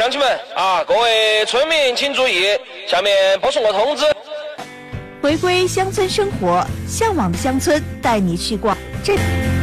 乡亲们啊，各位村民请注意，下面播送个通知。 回归乡村生活，向往的乡村带你去逛这。